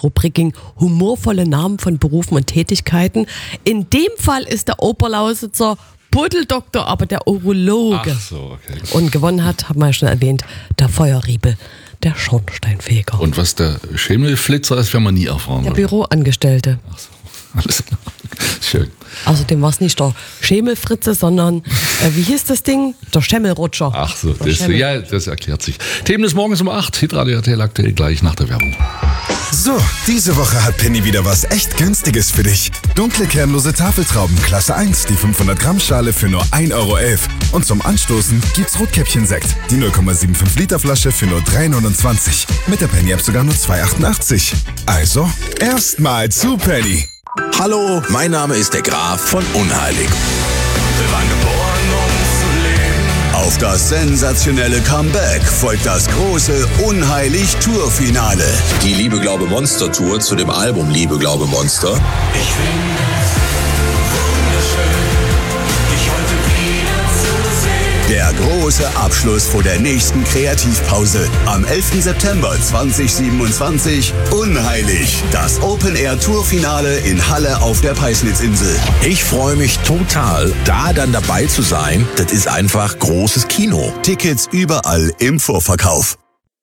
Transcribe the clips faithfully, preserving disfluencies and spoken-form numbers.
Rubrik ging humorvolle Namen von Berufen und Tätigkeiten. In dem Fall ist der Oberlausitzer Buddeldoktor, aber der Urologe. Ach so, okay. Und gewonnen hat, haben wir ja schon erwähnt, der Feuerriebel, der Schornsteinfeger. Und was der Schemelflitzer ist, werden wir nie erfahren. Der Büroangestellte. Ach so, alles klar. Schön. Außerdem war es nicht der Schemelfritze, sondern, äh, wie hieß das Ding? Der Schemmelrutscher. Ach so, Der das, Schemmel. ja, das erklärt sich. Themen des Morgens um acht, Hitradio R T L aktuell gleich nach der Werbung. So, diese Woche hat Penny wieder was echt Günstiges für dich. Dunkle kernlose Tafeltrauben Klasse eins, die fünfhundert Gramm Schale für nur ein Euro elf. Und zum Anstoßen gibt's Rotkäppchen-Sekt, die null Komma fünfundsiebzig Liter Flasche für nur drei neunundzwanzig. Mit der Penny-App sogar nur zwei achtundachtzig. Also, erstmal zu Penny. Hallo, mein Name ist der Graf von Unheilig. Wir waren geboren, um zu leben. Auf das sensationelle Comeback folgt das große Unheilig-Tour-Finale. Die Liebe, Glaube, Monster-Tour zu dem Album Liebe, Glaube, Monster. Ich finde es wunderschön, dich heute wieder zu sehen. Der große Abschluss vor der nächsten Kreativpause. Am elften September zweitausendsiebenundzwanzig. Unheilig. Das Open-Air-Tour-Finale in Halle auf der Peisnitzinsel. Ich freue mich total, da dann dabei zu sein. Das ist einfach großes Kino. Tickets überall im Vorverkauf.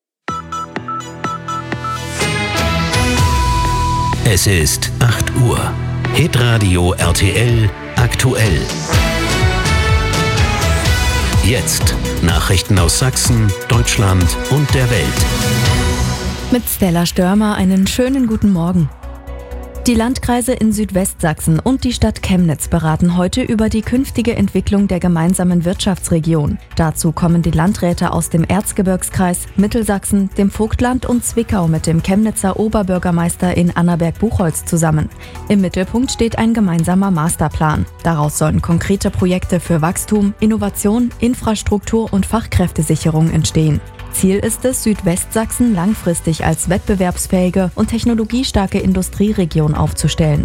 Es ist acht Uhr. Hitradio R T L aktuell. Jetzt Nachrichten aus Sachsen, Deutschland und der Welt. Mit Stella Störmer einen schönen guten Morgen. Die Landkreise in Südwestsachsen und die Stadt Chemnitz beraten heute über die künftige Entwicklung der gemeinsamen Wirtschaftsregion. Dazu kommen die Landräte aus dem Erzgebirgskreis, Mittelsachsen, dem Vogtland und Zwickau mit dem Chemnitzer Oberbürgermeister in Annaberg-Buchholz zusammen. Im Mittelpunkt steht ein gemeinsamer Masterplan. Daraus sollen konkrete Projekte für Wachstum, Innovation, Infrastruktur und Fachkräftesicherung entstehen. Ziel ist es, Südwestsachsen langfristig als wettbewerbsfähige und technologiestarke Industrieregion aufzustellen.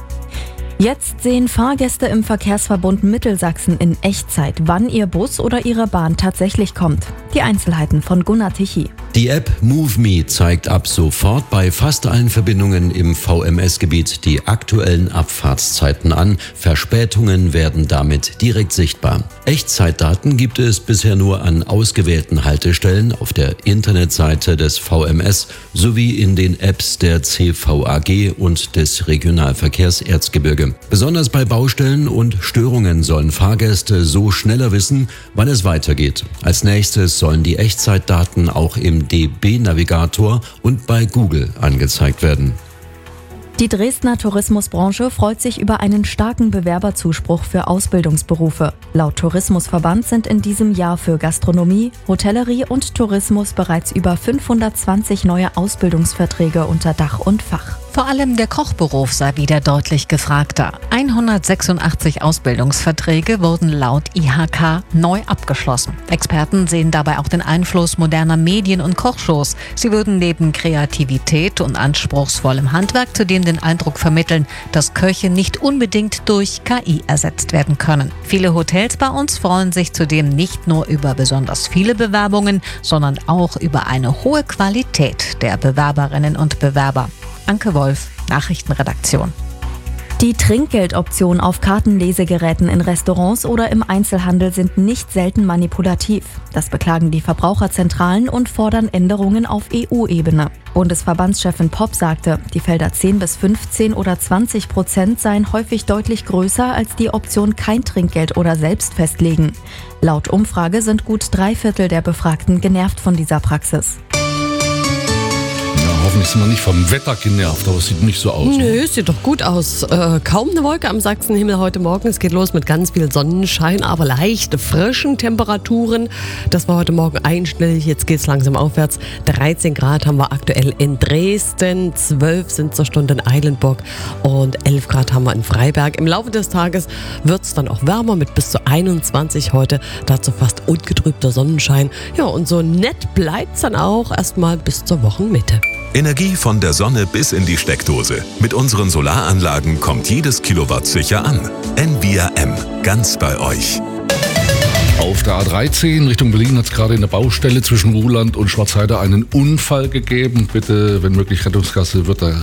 Jetzt sehen Fahrgäste im Verkehrsverbund Mittelsachsen in Echtzeit, wann ihr Bus oder ihre Bahn tatsächlich kommt. Die Einzelheiten von Gunnar Tichy. Die App MoveMe zeigt ab sofort bei fast allen Verbindungen im V M S-Gebiet die aktuellen Abfahrtszeiten an. Verspätungen werden damit direkt sichtbar. Echtzeitdaten gibt es bisher nur an ausgewählten Haltestellen auf der Internetseite des V M S sowie in den Apps der C V A G und des Regionalverkehrs Erzgebirge. Besonders bei Baustellen und Störungen sollen Fahrgäste so schneller wissen, wann es weitergeht. Als nächstes sollen die Echtzeitdaten auch im D B-Navigator und bei Google angezeigt werden. Die Dresdner Tourismusbranche freut sich über einen starken Bewerberzuspruch für Ausbildungsberufe. Laut Tourismusverband sind in diesem Jahr für Gastronomie, Hotellerie und Tourismus bereits über fünfhundertzwanzig neue Ausbildungsverträge unter Dach und Fach. Vor allem der Kochberuf sei wieder deutlich gefragter. hundertsechsundachtzig Ausbildungsverträge wurden laut I H K neu abgeschlossen. Experten sehen dabei auch den Einfluss moderner Medien und Kochshows. Sie würden neben Kreativität und anspruchsvollem Handwerk zudem den Eindruck vermitteln, dass Köche nicht unbedingt durch K I ersetzt werden können. Viele Hotels bei uns freuen sich zudem nicht nur über besonders viele Bewerbungen, sondern auch über eine hohe Qualität der Bewerberinnen und Bewerber. Anke Wolf, Nachrichtenredaktion. Die Trinkgeldoptionen auf Kartenlesegeräten in Restaurants oder im Einzelhandel sind nicht selten manipulativ. Das beklagen die Verbraucherzentralen und fordern Änderungen auf E U-Ebene. Bundesverbandschefin Popp sagte, die Felder zehn bis fünfzehn oder zwanzig Prozent seien häufig deutlich größer als die Option kein Trinkgeld oder selbst festlegen. Laut Umfrage sind gut drei Viertel der Befragten genervt von dieser Praxis. Hoffentlich sind wir nicht vom Wetter genervt, aber es sieht nicht so aus. Nö, es sieht doch gut aus. Äh, kaum eine Wolke am Sachsenhimmel heute Morgen. Es geht los mit ganz viel Sonnenschein, aber leichte, frischen Temperaturen. Das war heute Morgen einstellig, jetzt geht es langsam aufwärts. dreizehn Grad haben wir aktuell in Dresden, zwölf sind zur Stunde in Eilenburg und elf Grad haben wir in Freiberg. Im Laufe des Tages wird es dann auch wärmer mit bis zu einundzwanzig heute. Dazu fast ungetrübter Sonnenschein. Ja, und so nett bleibt es dann auch erstmal bis zur Wochenmitte. Energie von der Sonne bis in die Steckdose. Mit unseren Solaranlagen kommt jedes Kilowatt sicher an. N V R M, ganz bei euch. Auf der A dreizehn Richtung Berlin hat es gerade in der Baustelle zwischen Ruhland und Schwarzheide einen Unfall gegeben. Bitte, wenn möglich, Rettungsgasse wird da